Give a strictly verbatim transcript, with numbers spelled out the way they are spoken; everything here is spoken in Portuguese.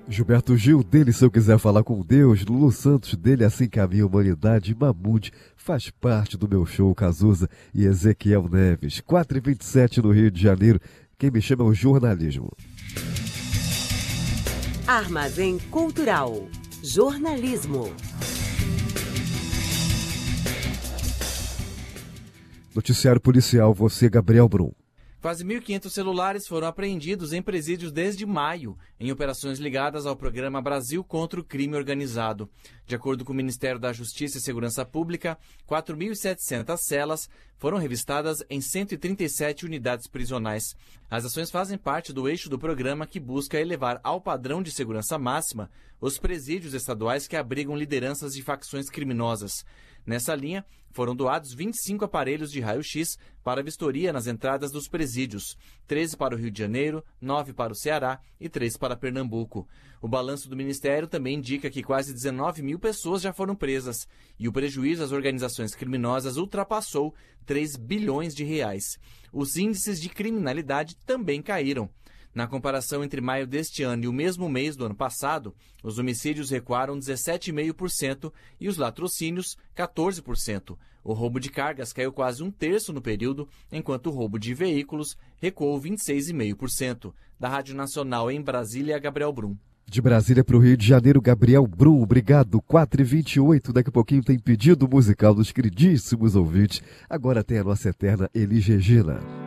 Gilberto Gil, dele Se Eu Quiser Falar com Deus. Lulu Santos, dele Assim Caminha a Humanidade. Mamute, Faz Parte do Meu Show, Cazuza e Ezequiel Neves. quatro e vinte e sete no Rio de Janeiro. Quem me chama é o jornalismo. Armazém Cultural. Jornalismo. Noticiário policial, você, Gabriel Brum. Quase mil e quinhentos celulares foram apreendidos em presídios desde maio, em operações ligadas ao programa Brasil contra o Crime Organizado. De acordo com o Ministério da Justiça e Segurança Pública, quatro mil e setecentas celas foram revistadas em cento e trinta e sete unidades prisionais. As ações fazem parte do eixo do programa que busca elevar ao padrão de segurança máxima os presídios estaduais que abrigam lideranças de facções criminosas. Nessa linha, foram doados vinte e cinco aparelhos de raio-x para vistoria nas entradas dos presídios, treze para o Rio de Janeiro, nove para o Ceará e três para Pernambuco. O balanço do Ministério também indica que quase dezenove mil pessoas já foram presas e o prejuízo às organizações criminosas ultrapassou três bilhões de reais. Os índices de criminalidade também caíram. Na comparação entre maio deste ano e o mesmo mês do ano passado, os homicídios recuaram dezessete vírgula cinco por cento e os latrocínios quatorze por cento. O roubo de cargas caiu quase um terço no período, enquanto o roubo de veículos recuou vinte e seis vírgula cinco por cento. Da Rádio Nacional em Brasília, Gabriel Brum. De Brasília para o Rio de Janeiro, Gabriel Brum, obrigado. quatro e vinte e oito, daqui a pouquinho tem pedido musical dos queridíssimos ouvintes. Agora tem a nossa eterna Elis Regina.